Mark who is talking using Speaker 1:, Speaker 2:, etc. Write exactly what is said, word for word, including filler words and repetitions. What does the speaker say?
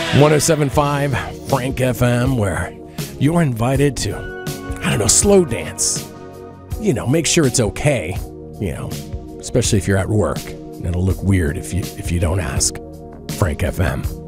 Speaker 1: one oh seven point five Frank F M, where you're invited to, I don't know, slow dance. You know, make sure it's okay, you know, especially if you're at work. It'll look weird if you if you don't ask. Frank F M.